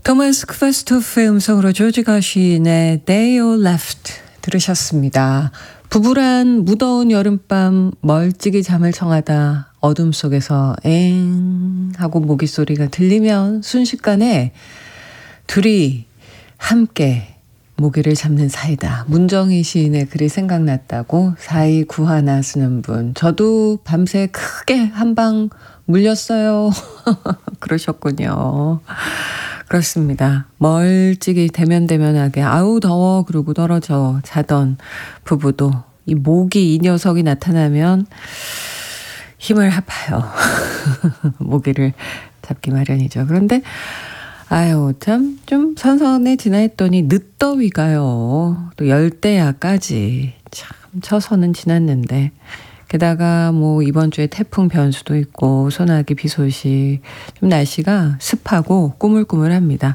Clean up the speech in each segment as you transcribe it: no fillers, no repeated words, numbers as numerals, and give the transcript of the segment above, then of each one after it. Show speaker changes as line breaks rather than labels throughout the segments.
토마스 크바스토프의 음성으로 조지 가시의 They All Left 들으셨습니다. 부부란 무더운 여름밤 멀찍이 잠을 청하다 어둠 속에서 엥 하고 모기 소리가 들리면 순식간에 둘이 함께 모기를 잡는 사이다. 문정희 시인의 글이 생각났다고 4291 쓰는 분. 저도 밤새 크게 한 방 물렸어요. 그러셨군요. 그렇습니다. 멀찍이 대면대면하게 아우 더워 그러고 떨어져 자던 부부도 이 모기 이 녀석이 나타나면 힘을 합하여 모기를 잡기 마련이죠. 그런데 아유 참 좀 선선해지나 했더니 늦더위가요. 또 열대야까지 참 처서는 지났는데 게다가 뭐 이번 주에 태풍 변수도 있고 소나기 비 소식 좀 날씨가 습하고 꾸물꾸물합니다.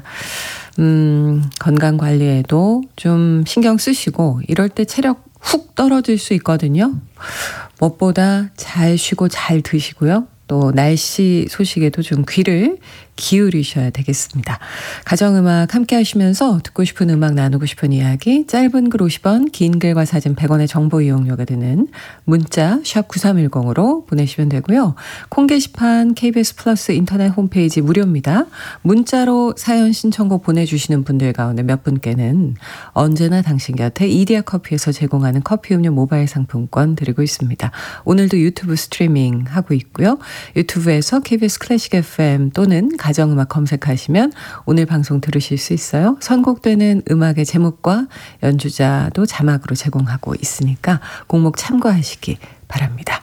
건강 관리에도 좀 신경 쓰시고 이럴 때 체력 훅 떨어질 수 있거든요. 무엇보다 잘 쉬고 잘 드시고요. 또 날씨 소식에도 좀 귀를 기울이셔야 되겠습니다. 가정음악 함께 하시면서 듣고 싶은 음악 나누고 싶은 이야기 짧은 글 50원 긴 글과 사진 100원의 정보 이용료가 드는 문자 샵 9310으로 보내시면 되고요. 콩 게시판 KBS 플러스 인터넷 홈페이지 무료입니다. 문자로 사연 신청곡 보내주시는 분들 가운데 몇 분께는 언제나 당신 곁에 이디야 커피에서 제공하는 커피 음료 모바일 상품권 드리고 있습니다. 오늘도 유튜브 스트리밍 하고 있고요. 유튜브에서 KBS 클래식 FM 또는 가정음악 검색하시면 오늘 방송 들으실 수 있어요. 선곡되는 음악의 제목과 연주자도 자막으로 제공하고 있으니까 곡목 참고하시기 바랍니다.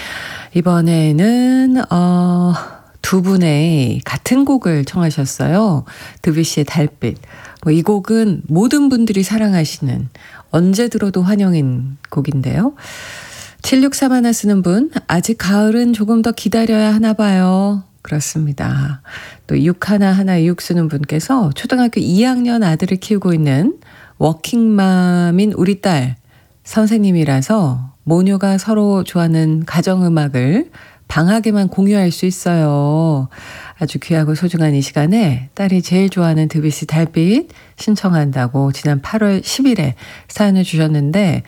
이번에는 두 분의 같은 곡을 청하셨어요. 드뷔시의 달빛. 이 곡은 모든 분들이 사랑하시는 언제 들어도 환영인 곡인데요. 763 쓰는 분, 아직 가을은 조금 더 기다려야 하나 봐요. 그렇습니다. 또 6116 쓰는 분께서 초등학교 2학년 아들을 키우고 있는 워킹맘인 우리 딸 선생님이라서 모녀가 서로 좋아하는 가정음악을 방학에만 공유할 수 있어요. 아주 귀하고 소중한 이 시간에 딸이 제일 좋아하는 드뷔시 달빛 신청한다고 지난 8월 10일에 사연을 주셨는데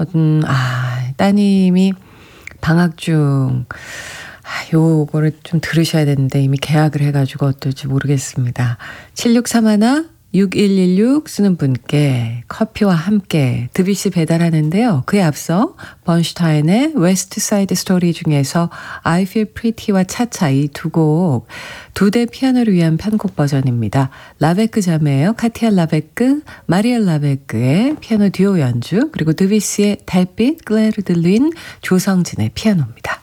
따님이 방학 중 요거를 좀 들으셔야 되는데 이미 계약을 해가지고 어떨지 모르겠습니다. 7631 6116 쓰는 분께 커피와 함께 드뷔시 배달하는데요. 그에 앞서 번슈타인의 웨스트 사이드 스토리 중에서 I Feel Pretty와 차차 이 두 곡 두 대 피아노를 위한 편곡 버전입니다. 라베크 자매예요. 카티아 라베크, 마리엘 라베크의 피아노 듀오 연주 그리고 드뷔시의 달빛, 글레르 들린 조성진의 피아노입니다.